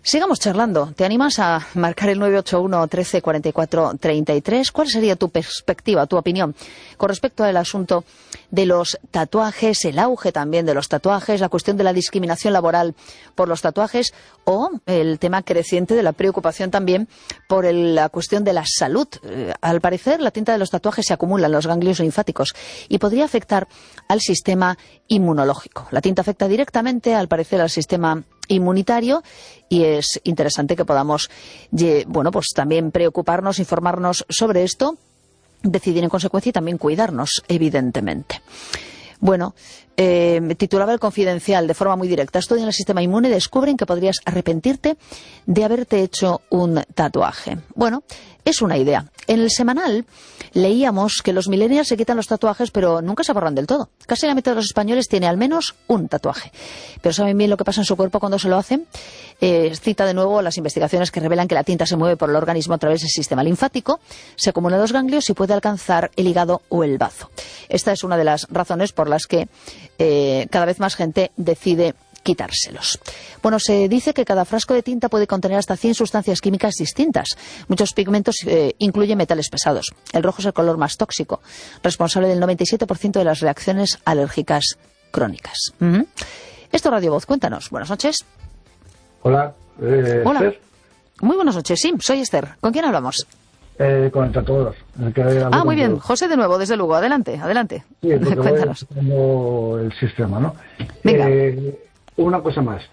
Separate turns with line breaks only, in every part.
Sigamos charlando. ¿Te animas a marcar el 981 13 44 33? ¿Cuál sería tu perspectiva, tu opinión con respecto al asunto de los tatuajes, el auge también de los tatuajes, la cuestión de la discriminación laboral por los tatuajes o el tema creciente de la preocupación también por la cuestión de la salud? Al parecer, la tinta de los tatuajes se acumula en los ganglios linfáticos y podría afectar al sistema inmunológico. La tinta afecta directamente, al parecer, al sistema inmunitario y es interesante que podamos, pues también preocuparnos, informarnos sobre esto, decidir en consecuencia y también cuidarnos, evidentemente. Bueno, titulaba El Confidencial de forma muy directa. Estudian el sistema inmune, descubren que podrías arrepentirte de haberte hecho un tatuaje. Bueno, es una idea. En el semanal leíamos que los millennials se quitan los tatuajes, pero nunca se borran del todo. Casi la mitad de los españoles tiene al menos un tatuaje. Pero ¿saben bien lo que pasa en su cuerpo cuando se lo hacen? Cita de nuevo las investigaciones que revelan que la tinta se mueve por el organismo a través del sistema linfático, se acumula en los ganglios y puede alcanzar el hígado o el bazo. Esta es una de las razones por las que cada vez más gente decide quitárselos. Bueno, se dice que cada frasco de tinta puede contener hasta 100 sustancias químicas distintas. Muchos pigmentos incluyen metales pesados. El rojo es el color más tóxico, responsable del 97% de las reacciones alérgicas crónicas. Esto es Radio Voz, cuéntanos. Buenas noches.
Hola.
Hola.
Esther.
Muy buenas noches, sí, soy Esther. ¿Con quién hablamos?
Con el tatuador.
Muy bien. José de nuevo, desde Lugo. Adelante, adelante.
Sí, cuéntanos. Como el sistema, ¿no?
Venga.
Una cosa más.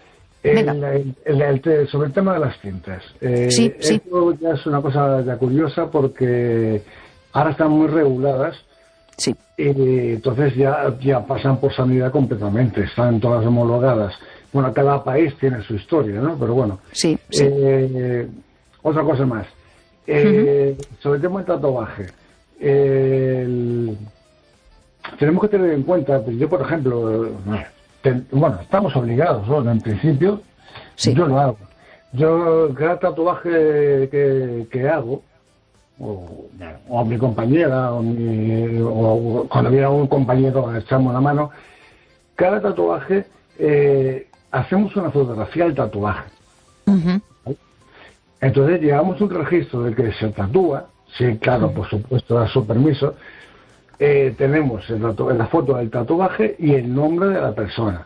Sobre el tema de las tintas.
Sí.
Esto ya es una cosa ya curiosa porque ahora están muy reguladas.
Sí.
Entonces ya pasan por sanidad completamente. Están todas homologadas. Bueno, cada país tiene su historia, ¿no? Pero bueno.
Sí.
Otra cosa más. Sobre el tema del tatuaje. Tenemos que tener en cuenta, pues yo por ejemplo, estamos obligados, ¿no? En principio,
sí.
Yo lo hago. Yo cada tatuaje que hago, o a mi compañera, o cuando viene un compañero a echarme una mano, cada tatuaje hacemos una fotografía del tatuaje. Entonces llevamos un registro de que se tatúa, sí, claro, por supuesto, da su permiso. Tenemos la foto del tatuaje y el nombre de la persona.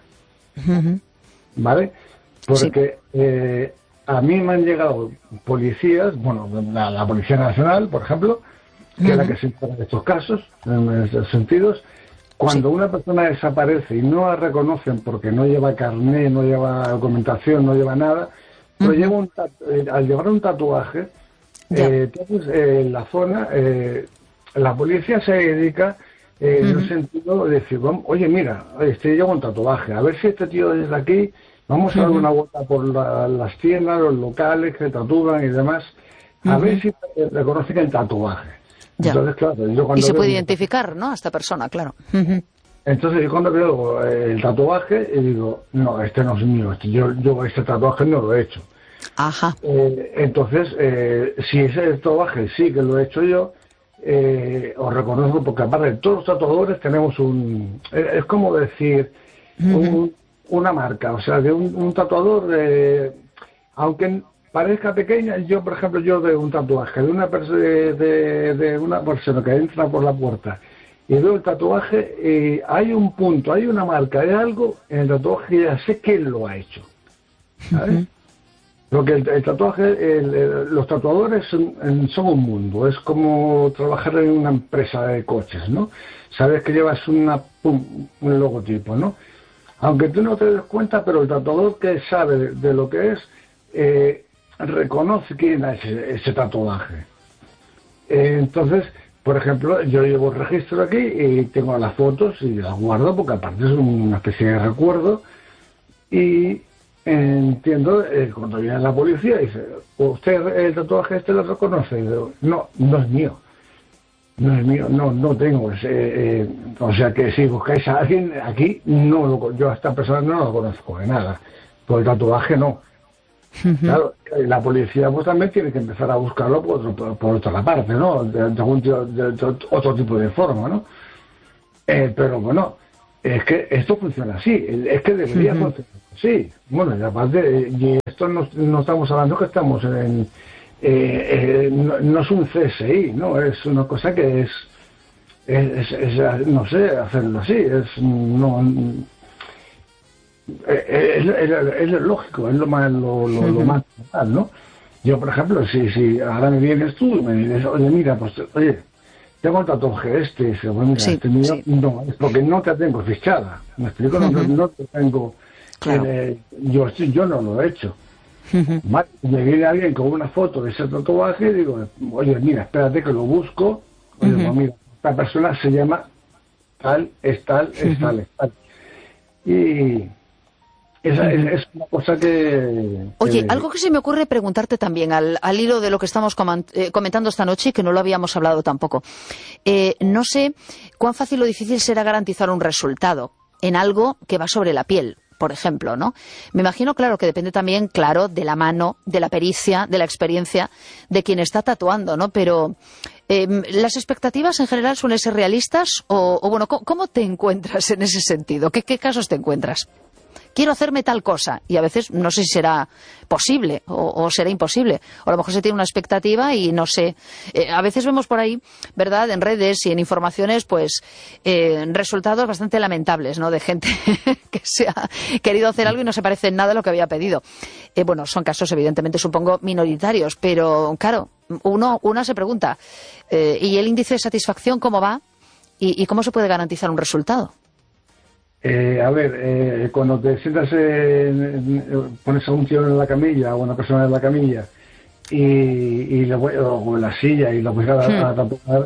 ¿Vale? Porque a mí me han llegado policías, la Policía Nacional, por ejemplo, que es la que se encarga de estos casos, en estos sentidos. Cuando una persona desaparece y no la reconocen porque no lleva carné, no lleva documentación, no lleva nada, pero al llevar un tatuaje, entonces la zona, la policía se dedica en el sentido de decir, oye, mira, este lleva un tatuaje, a ver si este tío desde aquí, vamos a dar una vuelta por las tiendas, los locales que tatúan y demás, a ver si reconocen el tatuaje.
Ya.
Entonces, claro, yo cuando
y se puede identificar, ¿no?, a esta persona, claro.
Entonces yo cuando veo el tatuaje y digo, no, este no es mío, yo este tatuaje no lo he hecho.
Ajá.
Entonces, si ese tatuaje sí que lo he hecho yo, os reconozco, porque aparte todos los tatuadores tenemos es como decir una marca, o sea, de un tatuador, aunque parezca pequeña, yo por ejemplo, yo de un tatuaje de una persona que entra por la puerta y veo el tatuaje, hay un punto, hay una marca, hay algo en el tatuaje que ya sé que él lo ha hecho, ¿sabes? Porque el tatuaje, los tatuadores son un mundo, es como trabajar en una empresa de coches, ¿no? Sabes que llevas un logotipo, ¿no? Aunque tú no te des cuenta, pero el tatuador que sabe de lo que es, reconoce quién es ese tatuaje. Entonces, por ejemplo, yo llevo el registro aquí y tengo las fotos y las guardo porque aparte es una especie de recuerdo y entiendo, cuando viene la policía dice, ¿usted el tatuaje este lo reconoce? Y digo, no es mío. No es mío, no tengo. O sea que si buscáis a alguien aquí, yo a esta persona no lo conozco de nada. Por el tatuaje no. Claro, la policía pues también tiene que empezar a buscarlo por otra parte, ¿no? De otro tipo de forma, ¿no? Pero bueno, es que esto funciona así, es que debería funcionar así. Bueno, y aparte, y esto esto no estamos hablando que estamos en... no es un CSI, ¿no? Es una cosa que es no sé, hacerlo así, es lógico, es lo más normal, ¿no? Yo, por ejemplo, si ahora me vienes tú y me dices, oye, mira, pues, oye, tengo el tatuaje y se lo mira,
sí,
mío,
sí.
no, es porque no te tengo fichada, ¿me explico? No te tengo,
claro.
yo no lo he hecho. Vale, me viene alguien con una foto de ese tatuaje y digo, oye, mira, espérate que lo busco, oye, pues mira, esta persona se llama tal, es tal. Y esa es una cosa que...
Oye, algo que se me ocurre preguntarte también, al hilo de lo que estamos comentando esta noche, y que no lo habíamos hablado tampoco. No sé cuán fácil o difícil será garantizar un resultado en algo que va sobre la piel, por ejemplo, ¿no? Me imagino, claro, que depende también, claro, de la mano, de la pericia, de la experiencia de quien está tatuando, ¿no? Pero ¿las expectativas en general suelen ser realistas? O bueno, ¿cómo te encuentras en ese sentido? ¿Qué casos te encuentras? Quiero hacerme tal cosa, y a veces no sé si será posible o será imposible, o a lo mejor se tiene una expectativa y no sé. A veces vemos por ahí, ¿verdad?, en redes y en informaciones, pues resultados bastante lamentables, ¿no?, de gente que se ha querido hacer algo y no se parece en nada a lo que había pedido. Bueno, son casos evidentemente, supongo, minoritarios, pero claro, una se pregunta, ¿y el índice de satisfacción cómo va? ¿Y cómo se puede garantizar un resultado?
Cuando te sientas, pones a un tío en la camilla o a una persona en la camilla o en la silla y lo puedes a tatuar,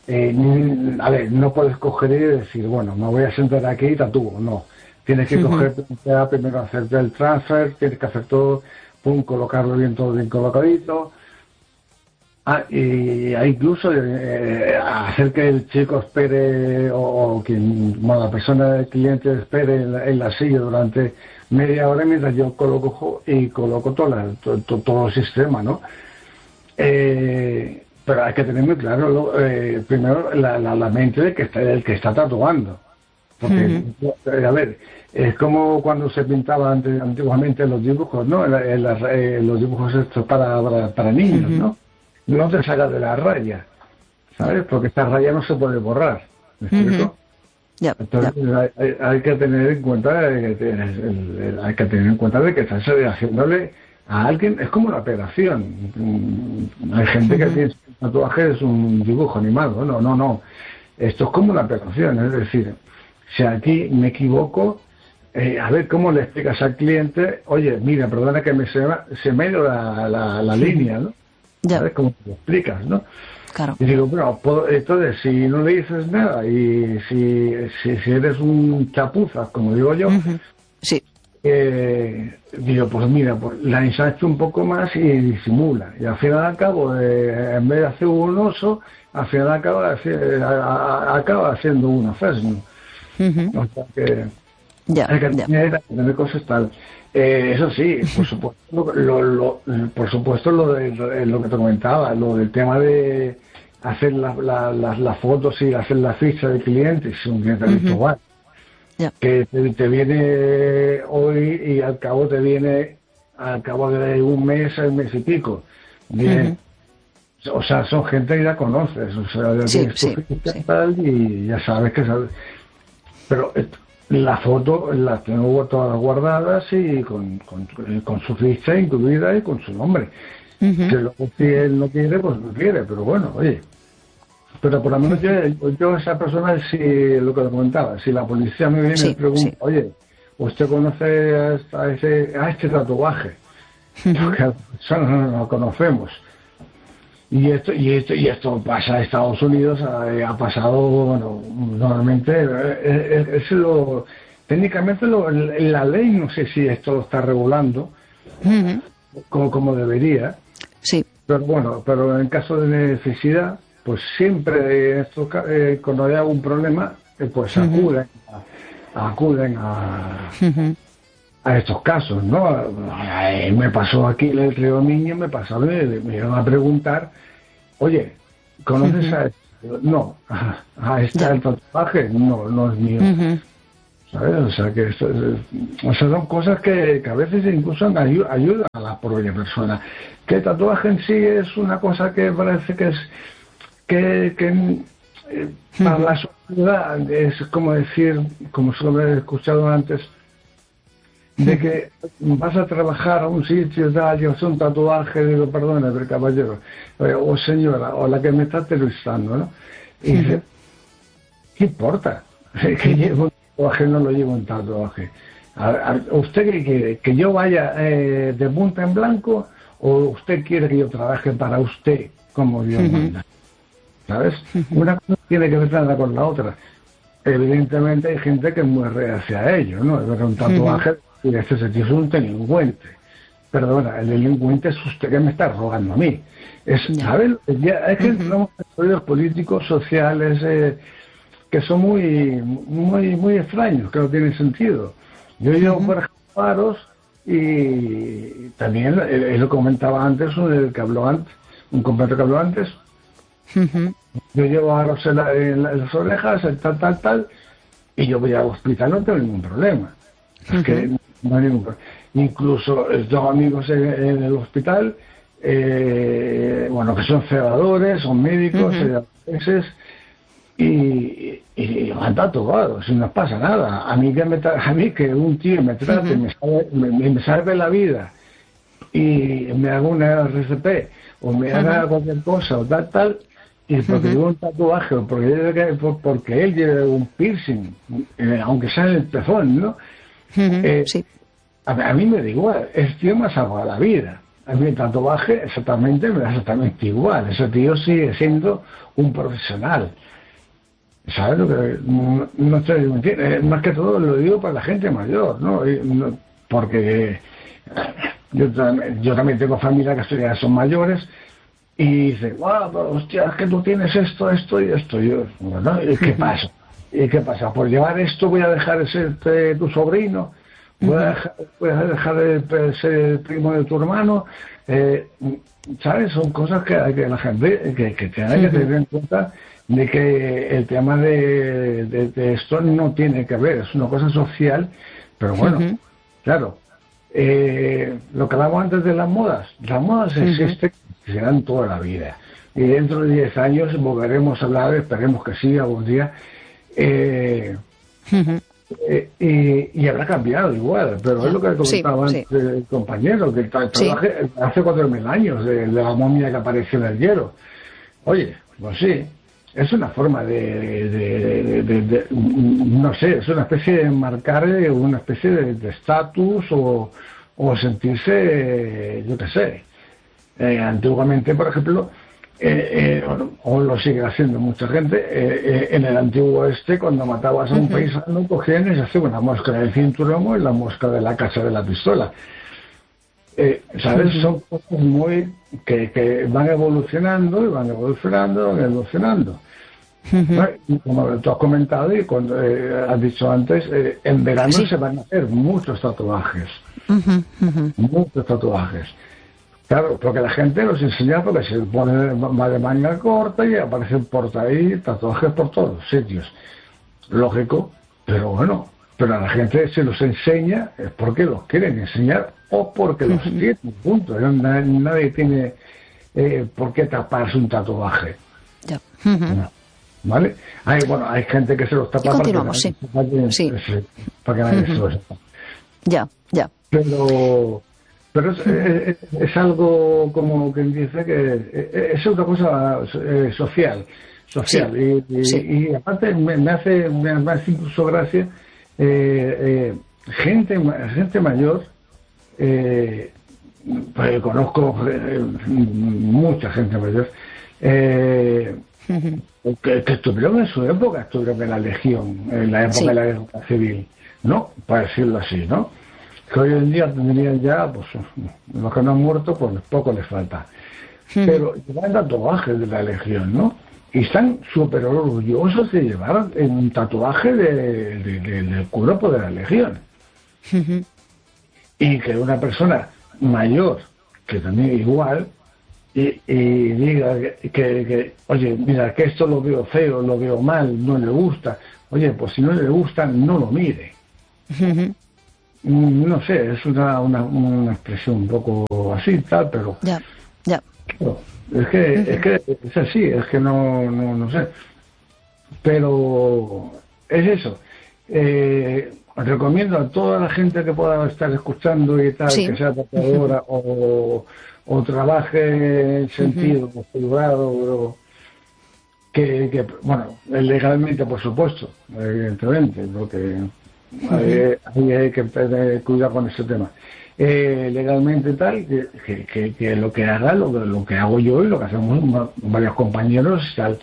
no puedes coger y decir, bueno, me voy a sentar aquí y tatúo, no. Tienes que coger primero hacerte el transfer, tienes que hacer todo, colocarlo bien, todo bien colocadito. Y incluso hacer que el chico espere o la persona, el cliente espere en la silla durante media hora mientras yo coloco todo el sistema, ¿no? Pero hay que tener muy claro primero la mente del que está tatuando. Porque, es como cuando se pintaban antiguamente los dibujos, ¿no? Los dibujos estos para niños, ¿no? No te sacas de la raya, ¿sabes? Porque esta raya no se puede borrar, ¿me explico? Entonces hay que tener en cuenta de que estás haciéndole a alguien, es como una operación. Hay gente que piensa que el tatuaje es un dibujo animado, no. Esto es como una operación, es decir, si aquí me equivoco, a ver cómo le explicas al cliente, oye, mira, perdona que se me ha ido la línea, ¿no? ¿Sabes cómo te lo explicas, no?
Claro.
Y digo, bueno, entonces, si no le dices nada y si eres un chapuzas, como digo yo,
sí.
Digo, pues mira, pues la ensancho un poco más y disimula. Y al final al cabo, en vez de hacer un oso, al final acaba haciendo un fresno. O sea que hay que tener cosas tal. Eso sí, por supuesto lo que te comentaba, lo del tema de hacer las fotos y hacer la ficha del cliente, si un cliente habitual, que te viene hoy y al cabo de un mes y pico. Bien. O sea, son gente que ya conoces, o sea, tal, y ya sabes que sabes. Pero la foto las tengo todas guardadas y con su ficha incluida y con su nombre. Que luego si él no quiere, pues no quiere, pero bueno, oye. Pero por lo menos yo esa persona, si lo que te comentaba, si la policía me viene y pregunta, oye, ¿usted conoce a este tatuaje? Porque a la persona no lo conocemos. Y esto pasa a Estados Unidos, ha pasado, bueno, normalmente, técnicamente la ley, no sé si esto lo está regulando como debería,
sí.
Pero bueno, pero en caso de necesidad, pues siempre cuando hay algún problema, pues acuden a estos casos, ¿no? Me pasó aquí el Río Niño, me iban a preguntar, oye, ¿conoces a este? No. ¿A este el tatuaje? No es mío. ¿sabes? O sea, o sea, son cosas que a veces incluso ayudan a la propia persona. Que el tatuaje en sí es una cosa que parece que es para la sociedad es como decir, como solo he escuchado antes, de que vas a trabajar a un sitio, tal, yo soy un tatuaje, digo, perdona, pero caballero, o señora, o la que me está entrevistando, ¿no? Y dice, ¿qué importa? Que llevo un tatuaje, no lo llevo un tatuaje. ¿Usted qué quiere? ¿Que yo vaya de punta en blanco o usted quiere que yo trabaje para usted como Dios manda? ¿Sabes? Una cosa tiene que ver nada con la otra. Evidentemente hay gente que es muy reacia a ello, ¿no? Ver un tatuaje y este sentido es un delincuente. Perdona, el delincuente es usted que me está rogando a mí. ¿Sabes? Es que entramos en estudios políticos, sociales, que son muy extraños, que no tienen sentido. Yo llevo, por ejemplo, paros y también, lo comentaba antes, un compañero que habló antes, yo llevo aros en las orejas, tal, y yo voy al hospital, no tengo ningún problema. Es que no hay ningún problema. Incluso tengo amigos en el hospital, bueno, que son cebadores, son médicos, y van tatuados y no pasa nada. A mí que un tío me trate, me salve la vida y me haga una RCP o me haga cualquier cosa o tal, y porque llevo un tatuaje o porque él lleva un piercing, aunque sea en el pezón, ¿no?
Sí.
A mí me da igual, ese tío me ha salvado la vida. A mí el tatuaje me da exactamente igual. Ese tío sigue siendo un profesional. ¿Sabes lo que? No estoy mintiendo. Más que todo lo digo para la gente mayor, ¿no? Porque yo también tengo familia que ya son mayores y dicen, wow, pero hostia, es que tú tienes esto y esto. Y yo, bueno, ¿y qué pasa? ¿Y qué pasa? ¿Por llevar esto voy a dejar de ser tu sobrino? ¿Voy a dejar de ser el primo de tu hermano? ¿Sabes? Son cosas que la gente que tiene que tener en cuenta, de que el tema de esto no tiene que ver, es una cosa social, pero bueno, claro, lo que hablamos antes de las modas existen, serán toda la vida, y dentro de 10 años volveremos a hablar, esperemos que sí, algún día, y habrá cambiado igual, pero es lo que comentaba antes el compañero, que el trabaje hace 4.000 años, de la momia que apareció en el hielo. Oye, pues sí, es una forma no sé, es una especie de marcar una especie de estatus o sentirse, yo qué sé. Antiguamente, por ejemplo, o lo sigue haciendo mucha gente, en el antiguo oeste, cuando matabas a un paisano, cogían y se hacían una mosca del cinturón o la mosca de la cacha de la pistola. ¿Sabes? Son cosas muy que van evolucionando y van evolucionando. Como tú has comentado y cuando has dicho antes, en verano se van a hacer muchos tatuajes. Muchos tatuajes. Claro, porque la gente los enseña, porque se pone, va de manga corta y aparecen por ahí tatuajes por todos los sitios. Lógico, pero bueno, pero a la gente se los enseña es porque los quieren enseñar o porque los tienen, punto. Nadie tiene por qué taparse un tatuaje.
Ya.
¿Vale? Hay gente que se los tapa para que nadie se los sepa. Ya. Pero es algo como quien dice que es una cosa social. Y aparte me hace incluso gracia gente mayor, pues conozco mucha gente mayor que estuvieron en su época, estuvieron en la Legión, en la época de la guerra civil, ¿no? Para decirlo así, ¿no? Que hoy en día tendrían ya, pues, los que no han muerto, pues poco les falta. Pero llevan tatuajes de la Legión, ¿no? Y están súper orgullosos de llevar un tatuaje del cuerpo de la Legión. Y que una persona mayor, que también igual, y diga que, oye, mira, que esto lo veo feo, lo veo mal, no le gusta. Oye, pues si no le gusta, no lo mire. No sé, es una expresión un poco así, tal, pero...
Ya.
No, es que es así, es que no sé. Pero es eso. Recomiendo a toda la gente que pueda estar escuchando y tal, que sea tatuadora o trabaje en sentido privado, que bueno, legalmente, por supuesto, evidentemente, porque hay que tener cuidado con ese tema. Legalmente tal, que lo que haga, lo que hago yo y lo que hacemos varios compañeros, tal,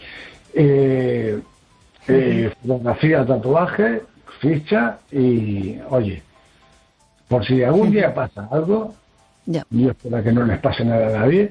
fotografía, tatuaje, ficha y, oye, por si algún día pasa algo, yo espero que no les pase nada a nadie,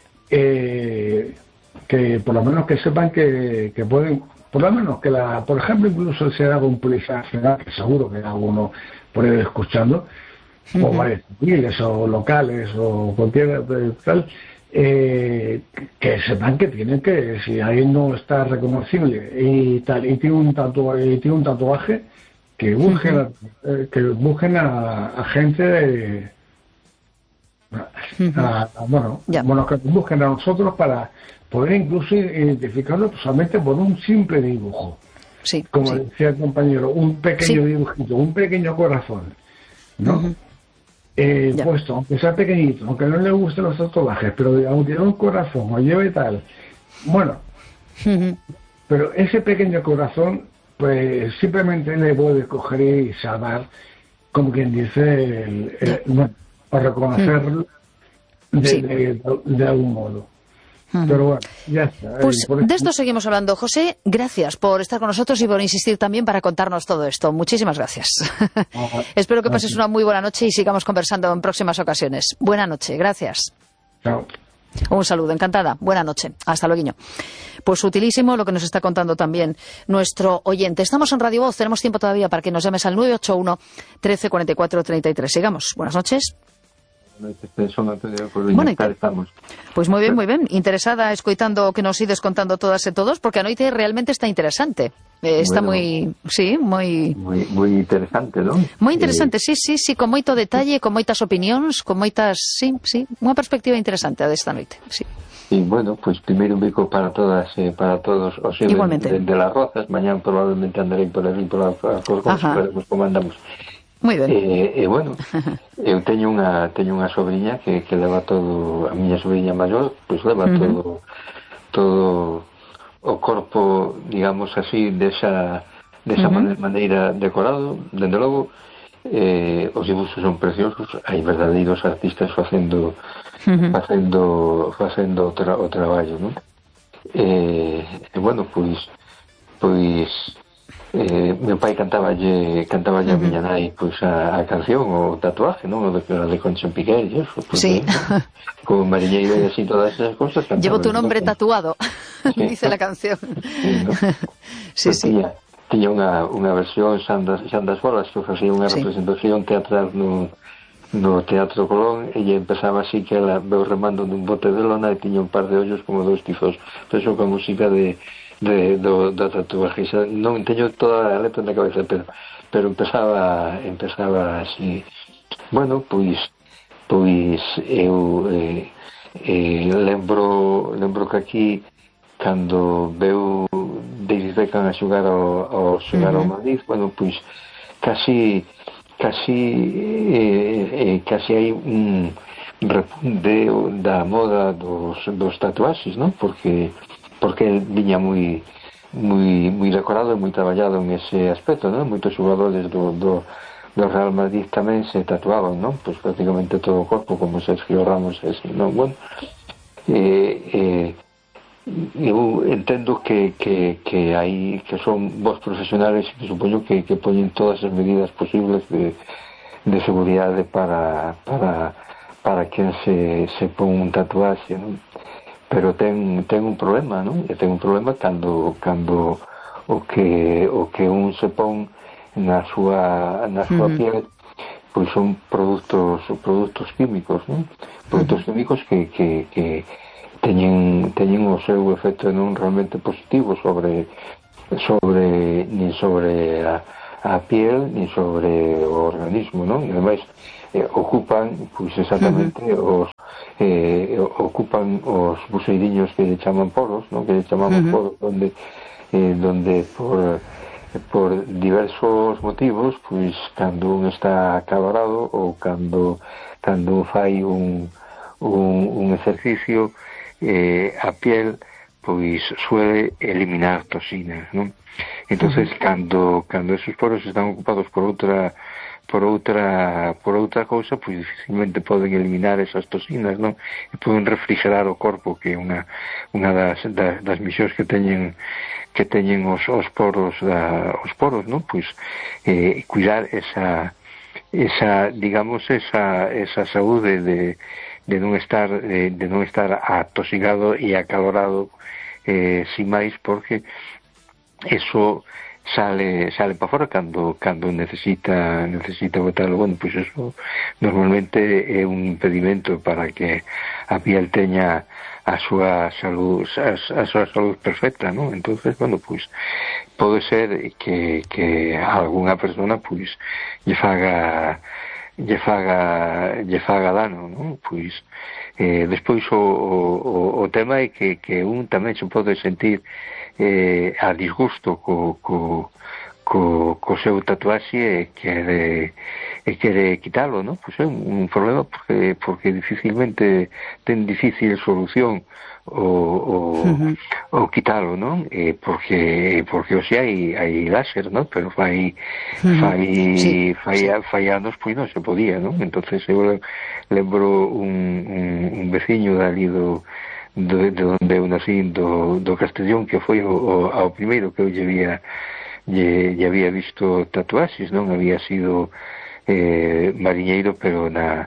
que por lo menos que sepan que pueden, por lo menos que por ejemplo, incluso si haga un policía nacional, que seguro que alguno por ahí escuchando, o varios civiles o locales o cualquier tal, que sepan que tienen que, si alguien no está reconocible y tal, y tiene un tatuaje, que busquen a gente de bueno, que nos busquen a nosotros para poder incluso identificarlo solamente por un simple dibujo. Como decía el compañero, un pequeño dibujito, un pequeño corazón, ¿no? Puesto, aunque sea pequeñito, aunque no le gusten los tatuajes, pero aunque lleve un corazón o lleve tal, bueno, pero ese pequeño corazón, pues simplemente le puede coger y salvar, como quien dice, o reconocerlo de algún modo. Pero bueno, ya está.
Pues de esto seguimos hablando. José, gracias por estar con nosotros y por insistir también para contarnos todo esto. Muchísimas gracias. Espero que pases una muy buena noche y sigamos conversando en próximas ocasiones. Buena noche, gracias.
Chao.
Un saludo, encantada. Buena noche. Hasta luego. Pues utilísimo lo que nos está contando también nuestro oyente. Estamos en Radio Voz, tenemos tiempo todavía para que nos llames al 981 13 44 33. Sigamos. Buenas noches. Pues muy bien, interesada escoitando que nos ides contando todas e todos, porque a noite realmente está interesante. Está moi
interesante, non?
Moi interesante, sí, con moito detalle, con moitas opinións, con moitas, sí, unha perspectiva interesante a desta noite, sí.
E, bueno, pois primeiro un bico para todas e para todos os de Las Rozas. Mañán probablemente andarei por aquí por as Corcos, veremos como andamos.
Moi ben.
Bueno, eu teño unha sobrinha que leva todo, a miña sobrinha maior, pois leva todo o corpo, digamos así, desa maneira decorado, dende logo. Os dibuxos son preciosos, hai verdadeiros artistas facendo o traballo, non? Bueno, pois meu pai cantaballe a miña nai pois a canción, o tatuaje, non? O de Concha Piqué e eso, pues,
sí.
Como mariñeiro e así, todas esas cosas.
Llevo tu nombre tatuado, dice la canción. Sí.
Tiña unha versión Xan das Bolas, que facía unha representación teatral no Teatro Colón, e empezaba así que ela veu remando dun bote de lona e tiña un par de ollos como dos tifos. Penso que a música do tatuaje, non teño toda a letra na cabeza, pero empezaba así. Bueno, pois eu lembro que aquí cando veu David Beckham a xogar ao Madrid, bueno, pois casi hai un repunte da moda dos tatuaxes, non? Porque viña moi decorado e moi traballado en ese aspecto, non? Moitos xogadores do Real Madrid tamén se tatuaban, non? Pois prácticamente todo o corpo, como Sergio Ramos, non? Bueno, eu entendo que hai que son vos profesionales e que supoño que poñen todas as medidas posibles de seguridade para quen se pon un tatuaxe, non? Pero ten un problema, non? E ten un problema cando o que un se pon na súa piel, pois son produtos químicos, non? Produtos químicos que teñen o seu efecto non realmente positivo sobre a a piel ni sobre o organismo, non? E ademais ocupan, pois exactamente ocupan os buseiriños que lle chaman poros, non? Que lle chamamos poros, donde por diversos motivos, pois cando un está acalorado ou cando fai un exercicio, a piel pois suele eliminar toxinas, non? Entonces cando esos poros están ocupados por outra cousa, pois dificilmente poden eliminar esas toxinas, non? E poden refrigerar o corpo, que é unha das misións que teñen os poros, non? Pois cuidar esa digamos esa saúde de non estar atosigado e acalorado sin máis, porque eso sale para fora cando necesita botarlo. Bueno, pois eso normalmente é un impedimento para que a piel teña a súa salud perfecta, non? Entonces, bueno, pois pode ser que a algunha persona pois lle faga dano, non? Pois despois o tema é que un tamén se pode sentir a disgusto co seu tatuaxe e quere quitalo, non? Pois é un problema porque dificilmente ten difícil solución o quitalo, non? Porque hoxe hai láser, non? Pero fai anos pois non se podía, non? Entonces eu lembro un veciño dali de onde eu nací, do Castellón, que foi ao primeiro que eu lle había visto tatuaxes, non? Había sido mariñeiro, pero na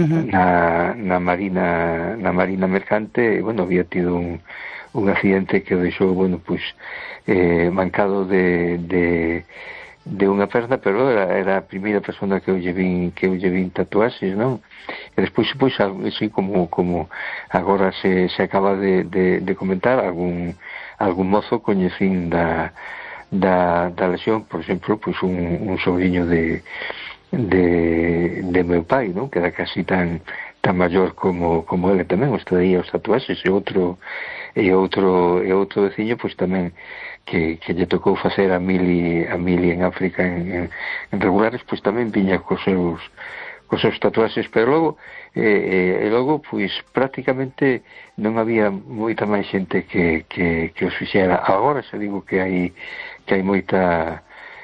marina mercante. Bueno, había tido un accidente que o deixou, bueno, pois mancado de unha perna, pero era a primeira persona que eu lle vin tatuaxes, non? E despois así como agora se acaba de comentar, algún mozo coñecín da lesión, por exemplo, pois un sobrinho de meu pai, non? Que era casi tan maior como ele tamén, os traía os tatuaxes, e outro veciño, pois tamén que lle tocou facer a mili en África en regulares, pois tamén viña cos seus tatuaxes, pero logo pois prácticamente non había moita máis xente que os fixera. Agora se digo que hai moita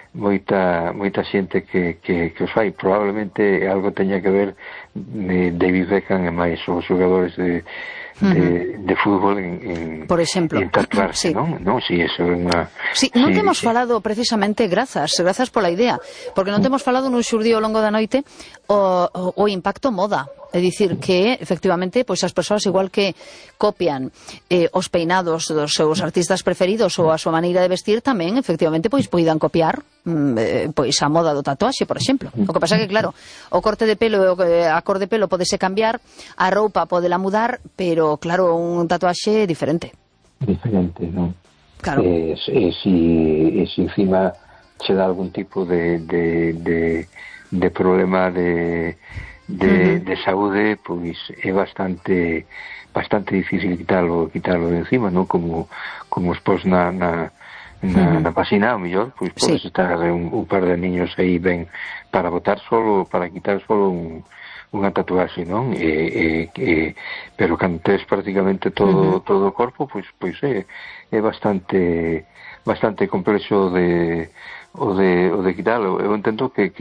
xente que os fai. Probablemente algo teña que ver David Beckham e máis os xogadores de fútbol
por exemplo,
en tatuarse,
sí.
Non, si eso é unha...
Sí, non temos falado precisamente, grazas pola idea, porque non temos falado nun xurdido ao longo da noite o impacto moda. É dicir que, efectivamente, pois as persoas igual que copian os peinados dos seus artistas preferidos ou a súa maneira de vestir, tamén, efectivamente, pois poidan copiar pois a moda do tatuaxe, por exemplo. O que pasa é que, claro, o corte de pelo e a cor de pelo podese cambiar, a roupa podela mudar, pero, claro, un tatuaxe é diferente.
Diferente, non?
Claro.
Si encima se dá algún tipo de problema de saúde, pois é bastante difícil quitalo de encima, non? Como os pos na páxina, ao mellor, pois podes estar un par de niños aí ben para botar solo, para quitar solo unha tatuaxe, non? Pero cando tes prácticamente todo o corpo, pois é bastante complexo de quitalo. Eu entendo que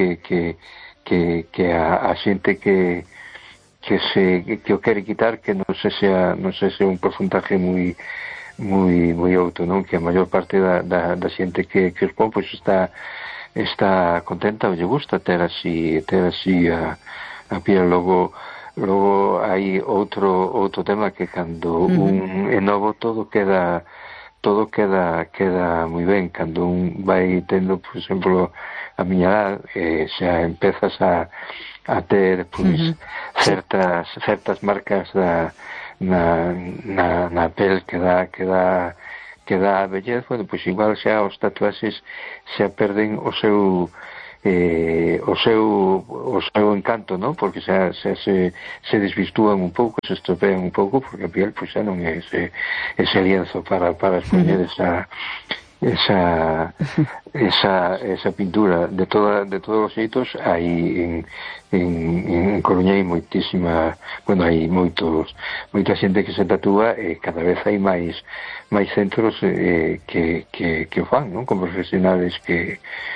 a xente que o quere quitar, que non sexa un porcentaje moi alto, non? Que a maior parte da xente que os pon pois está contenta ou lle gusta ter así a piel. Logo hai outro tema, que cando un é novo todo queda moi ben. Cando un vai tendo, por exemplo, a miña edad, xa empezas a ter pois certas marcas na pel que dá a vellez, bueno, pois igual xa os tatuaxes xa perden o seu encanto, ¿no? Porque xa se desvirtúan un pouco, se estropean un pouco, porque a piel pois xa non é ese lienzo para expoñer esa pintura. De todos os xeitos hai en Coruña hai moitísima, bueno, hai moita xente que se tatúa, e cada vez hai máis centros que o fan, non? Con profesionales que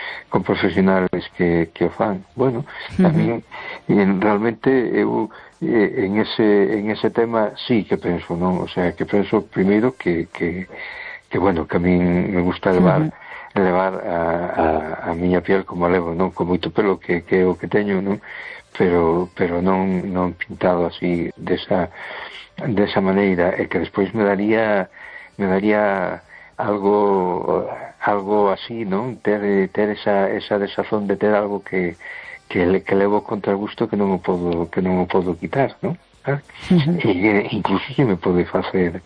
o fan. Bueno, tamén realmente eu en ese tema sí que penso, non? O sea, que penso primeiro que bueno, que a min me gusta levar a miña piel como a levo, non? Con moito pelo que é o que teño, non? Pero non pintado así desa maneira, e que despois me daría algo así, non? Ter esa desazón de ter algo que levo contra gusto, que non o podo quitar, non? E incluso se me pode facer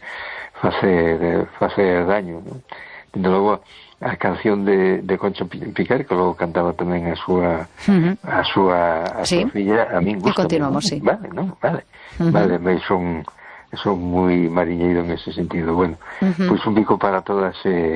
daño, non? Dende logo a canción de Concha Piquer, que logo cantaba tamén a súa filla, a min gusta.
E continuamos, sí.
Vale, non? Vale, son moi mariñeiro en ese sentido. Bueno, pois un bico para todas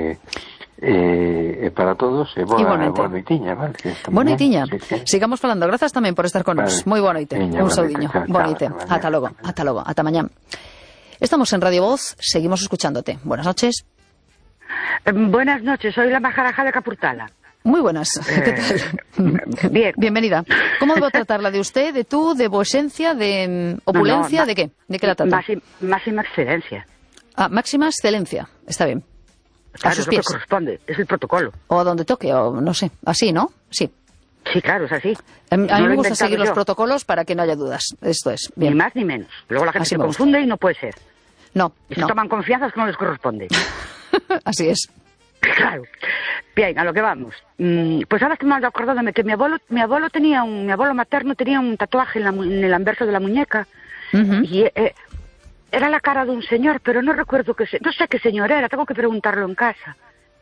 para todos, e boa noitiña, vale?
Boa noitiña. Sigamos falando. Grazas tamén por estar con nos. Moi boa noite. Un saudiño. Boa noite. Ata logo. Ata mañá. Estamos en Radio Voz, seguimos escuchándote. Buenas noches.
Buenas noches, soy la Majaraja de Capurtala.
Muy buenas, ¿qué tal?
Bien.
Bienvenida. ¿Cómo debo tratarla? ¿De usted, de tú, de vuecencia, de opulencia?
No,
¿de qué? ¿De qué la trata?
Máxima excelencia.
Ah, máxima excelencia, está bien.
Claro,
a sus
es lo
pies.
que corresponde, es el protocolo.
O a donde toque, o no sé, así, ¿no? Sí.
Sí, claro, es así.
A mí me gusta seguir los protocolos para que no haya dudas. Esto es. Bien.
Ni más ni menos. Luego la gente
Así
se
me
confunde y no puede ser.
No,
Y se toman confianzas que no les corresponde.
Así es.
Claro. Bien, a lo que vamos. Pues ahora estoy mal acordándome que mi abuelo materno tenía un tatuaje en el anverso de la muñeca. Y era la cara de un señor, pero no recuerdo no sé qué señor era, tengo que preguntarlo en casa.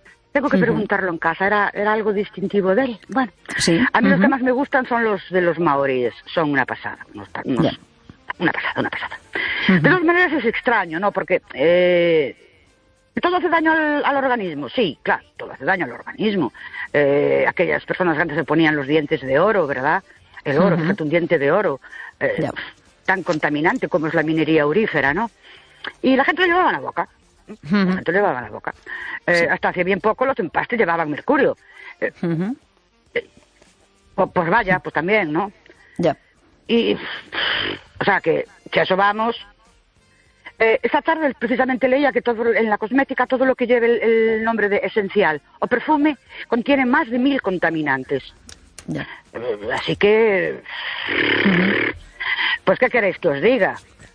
Era algo distintivo de él. Bueno,
sí.
A mí los que más me gustan son los de los maoríes, son una pasada. Una pasada. De todas maneras es extraño, ¿no? Porque todo hace daño al organismo. Sí, claro, todo hace daño al organismo. Aquellas personas que antes se ponían los dientes de oro, ¿verdad? El oro, fíjate, un diente de oro, tan contaminante como es la minería aurífera, ¿no? Y la gente lo llevaba en la boca. Hasta hace bien poco los empastes llevaban mercurio. Pues vaya, pues también, ¿no?
Ya.
Y, o sea, que a eso vamos. Esta tarde precisamente leía que en la cosmética todo lo que lleve el nombre de esencial o perfume contiene más de 1000 contaminantes.
Ya.
Así que, pues, ¿qué queréis que os diga?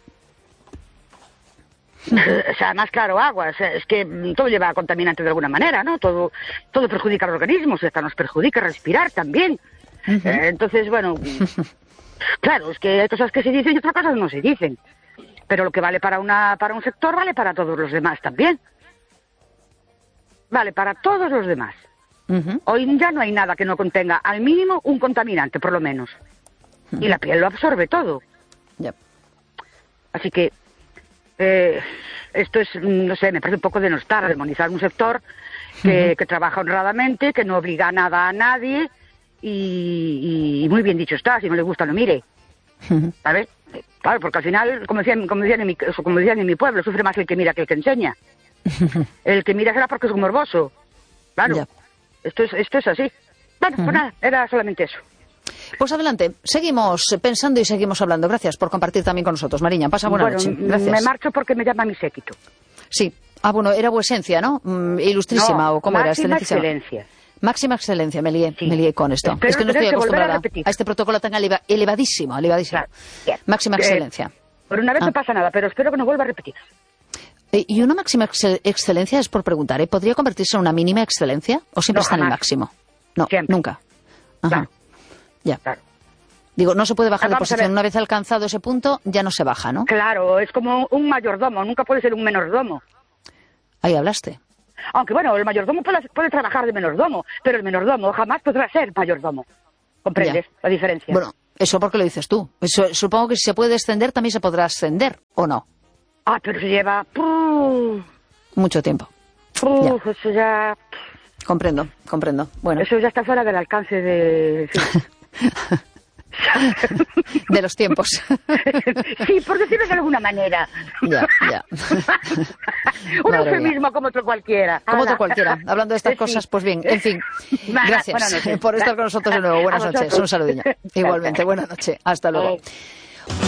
O sea, más claro, agua. O sea, es que todo lleva contaminante de alguna manera, ¿no? Todo perjudica al organismo, hasta nos perjudica respirar también. Entonces, bueno, claro, es que hay cosas que se dicen y otras cosas no se dicen. Pero lo que vale para un sector vale para todos los demás también. Vale para todos los demás. Hoy ya no hay nada que no contenga al mínimo un contaminante, por lo menos. Y la piel lo absorbe todo. Así que esto es, no sé, me parece un poco denostar, demonizar un sector que trabaja honradamente, que no obliga a nada a nadie y muy bien dicho está, si no le gusta no mire. ¿Sabes? Claro, porque al final, como decían en mi pueblo, sufre más el que mira que el que enseña. El que mira será porque es un morboso. Claro, esto es así. Bueno, pues nada, era solamente eso.
Pues adelante, seguimos pensando y seguimos hablando. Gracias por compartir también con nosotros. Mariña, pasa buena noche. Gracias.
Me marcho porque me llama mi séquito.
Sí. Ah, bueno, era vuecencia, ¿no? Ilustrísima, ¿o cómo era?
Máxima excelencia.
Máxima excelencia, me lié con esto. Es que no estoy acostumbrada a este protocolo tan elevadísimo. Claro. Máxima excelencia.
Por una vez no pasa nada, pero espero que no vuelva a repetir.
¿Y una máxima excelencia, es por preguntar, podría convertirse en una mínima excelencia? ¿O siempre está en el máximo? No, siempre. Nunca. Ajá.
Claro.
Ya. Claro. Digo, no se puede bajar de posición. Una vez alcanzado ese punto, ya no se baja, ¿no?
Claro, es como un mayordomo, nunca puede ser un menordomo.
Ahí hablaste.
Aunque bueno, el mayordomo puede trabajar de menordomo, pero el menordomo jamás podrá ser mayordomo. ¿Comprendes la diferencia?
Bueno, eso porque lo dices tú. Eso, supongo que si se puede descender, también se podrá ascender, ¿o no?
Ah, pero se lleva...
Mucho tiempo.
Eso ya...
Comprendo. Bueno.
Eso ya está fuera del alcance de...
De los tiempos.
Sí, por decirlo de alguna manera.
Ya.
Un eufemismo como otro cualquiera.
Como otro cualquiera. Hablando de estas cosas, pues bien, en fin. Gracias por estar con nosotros de nuevo. Buenas noches. Un saludillo. Igualmente, buenas noches. Hasta luego.